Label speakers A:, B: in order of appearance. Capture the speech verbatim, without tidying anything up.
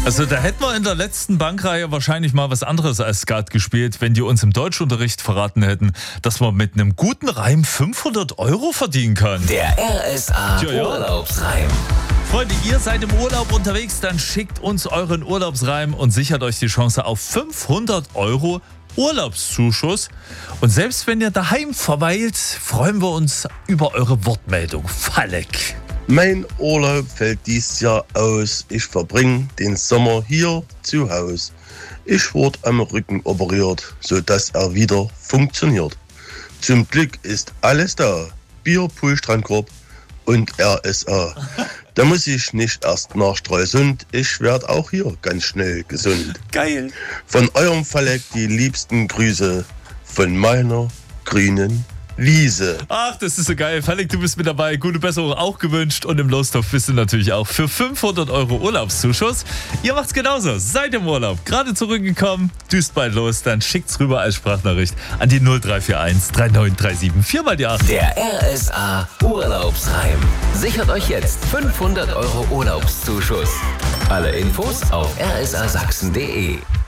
A: Also da hätten wir in der letzten Bankreihe wahrscheinlich mal was anderes als Skat gespielt, wenn die uns im Deutschunterricht verraten hätten, dass man mit einem guten Reim fünfhundert Euro verdienen kann.
B: Der R S A
A: Tja, ja.
B: Urlaubsreim.
A: Freunde, ihr seid im Urlaub unterwegs, dann schickt uns euren Urlaubsreim und sichert euch die Chance auf fünfhundert Euro Urlaubszuschuss. Und selbst wenn ihr daheim verweilt, freuen wir uns über eure Wortmeldung. Falek.
C: Mein Urlaub fällt dies Jahr aus. Ich verbringe den Sommer hier zu Hause. Ich wurde am Rücken operiert, sodass er wieder funktioniert. Zum Glück ist alles da. Bier, Pool, Strandkorb und R S A. Da muss ich nicht erst nach Stralsund. Ich werde auch hier ganz schnell gesund.
A: Geil.
C: Von eurem Falek die liebsten Grüße von meiner grünen Wiese.
A: Ach, das ist so geil. Falek, du bist mit dabei. Gute Besserung auch gewünscht. Und im Lostopf bist du natürlich auch für fünfhundert Euro Urlaubszuschuss. Ihr macht's genauso. Seid im Urlaub. Gerade zurückgekommen. Düst bald los. Dann schickt's rüber als Sprachnachricht an die null drei vier eins drei neun drei sieben vier mal die acht.
B: Der R S A Urlaubsreim. Sichert euch jetzt fünfhundert Euro Urlaubszuschuss. Alle Infos auf r s a sachsen punkt d e.